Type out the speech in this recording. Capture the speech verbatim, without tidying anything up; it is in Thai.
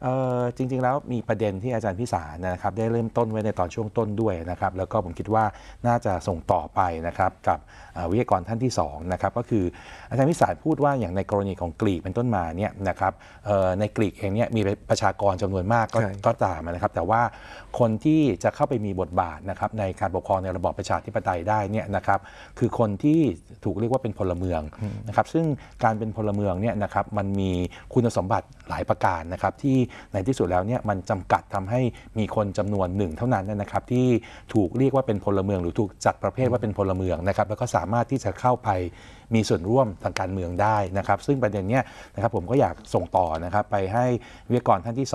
เออจริงๆแล้วมีประเด็นที่อาจารย์พิสารนะครับได้เริ่มต้นไว้ในตอนช่วงต้นด้วยนะครับแล้วก็ผมคิดว่าน่าจะส่งต่อไปนะครับกับวิทยากรท่านที่สองนะครับก็คืออาจารย์พิสารพูดว่าอย่างในกรณีของกรีกเป็นต้นมาเนี่ยนะครับในกรีกเองเนี่ยมีประชากรจำนวนมากก็ก็ตามนะครับแต่ว่าคนที่จะเข้าไปมีบทบาทนะครับในการปกครองในระบอบประชาธิปไตยได้เนี่ยนะครับคือคนที่ถูกเรียกว่าเป็นพลเมืองนะครับซึ่งการเป็นพลเมืองเนี่ยนะครับมันมีคุณสมบัติหลายประการนะครับที่ในที่สุดแล้วเนี่ยมันจำกัดทำให้มีคนจำนวนหนึ่งเท่านั้นนะครับที่ถูกเรียกว่าเป็นพลเมืองหรือถูกจัดประเภทว่าเป็นพลเมืองนะครับแล้วก็สามารถที่จะเข้าไปมีส่วนร่วมทางการเมืองได้นะครับซึ่งประเด็นเนี้ยนะครับผมก็อยากส่งต่อนะครับไปให้วิทยากรท่านที่